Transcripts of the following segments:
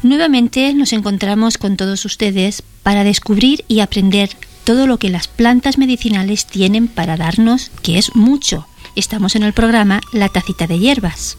Nuevamente nos encontramos con todos ustedes para descubrir y aprender todo lo que las plantas medicinales tienen para darnos, que es mucho. Estamos en el programa La Tacita de Hierbas.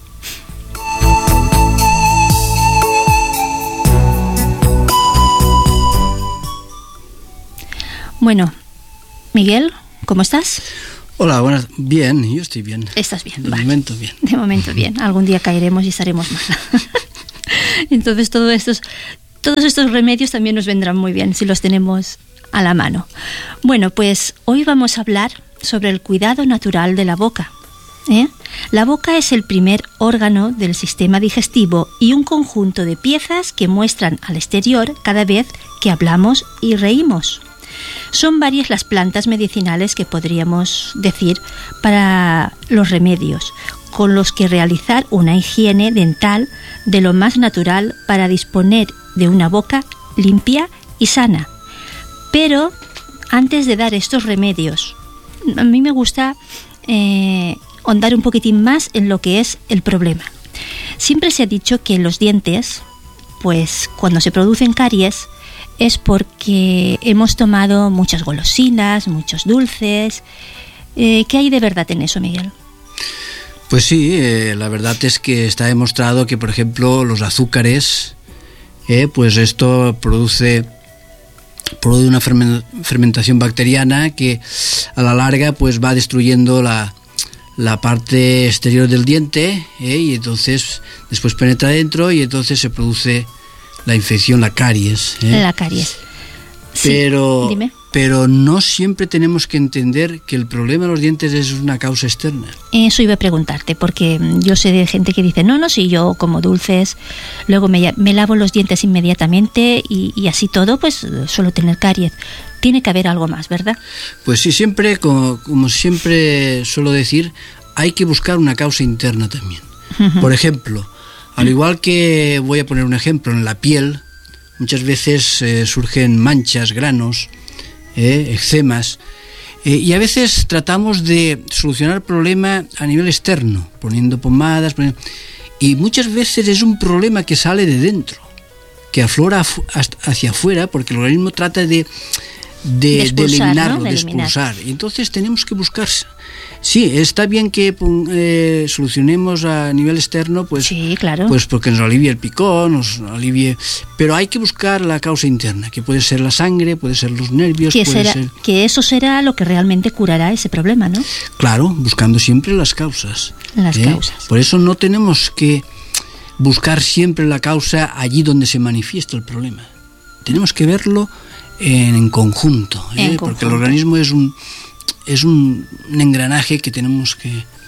Bueno, Miguel, ¿cómo estás? Hola, buenas. Bien, yo estoy bien. ¿Estás bien? De momento bien. De momento bien. Algún día caeremos y estaremos mal. Entonces todos estos remedios también nos vendrán muy bien si los tenemos a la mano. Bueno, pues hoy vamos a hablar sobre el cuidado natural de la boca. La boca es el primer órgano del sistema digestivo y un conjunto de piezas que muestran al exterior cada vez que hablamos y reímos. Son varias las plantas medicinales que podríamos decir para los remedios, con los que realizar una higiene dental de lo más natural para disponer de una boca limpia y sana. Pero antes de dar estos remedios, a mí me gusta ahondar un poquitín más en lo que es el problema. Siempre se ha dicho que los dientes, pues cuando se producen caries, es porque hemos tomado muchas golosinas, muchos dulces. ¿Qué hay de verdad en eso, Miguel? Pues sí, la verdad es que está demostrado que, por ejemplo, los azúcares, pues esto produce una fermentación bacteriana que a la larga pues va destruyendo la parte exterior del diente, y entonces después penetra dentro y entonces se produce la infección, la caries. La caries. Pero, sí, dime. Pero no siempre tenemos que entender que el problema de los dientes es una causa externa. Eso iba a preguntarte, porque yo sé de gente que dice, no, si yo como dulces, luego me lavo los dientes inmediatamente y así todo, pues suelo tener caries. Tiene que haber algo más, ¿verdad? Pues sí, siempre, como siempre suelo decir, hay que buscar una causa interna también. Uh-huh. Por ejemplo, al igual que, voy a poner un ejemplo, en la piel muchas veces surgen manchas, granos, eczemas, y a veces tratamos de solucionar el problema a nivel externo, poniendo pomadas, y muchas veces es un problema que sale de dentro, que aflora hacia afuera, porque el organismo trata de eliminarlo, ¿no? De expulsar. Y entonces tenemos que buscar. Sí, está bien que solucionemos a nivel externo, pues, sí, claro, pues porque nos alivia el picón, nos alivie, pero hay que buscar la causa interna, que puede ser la sangre, puede ser los nervios, que eso será lo que realmente curará ese problema, ¿no? Claro, buscando siempre las causas. Las causas. Por eso no tenemos que buscar siempre la causa allí donde se manifiesta el problema. Tenemos que verlo en conjunto, porque el organismo es un engranaje que tenemos que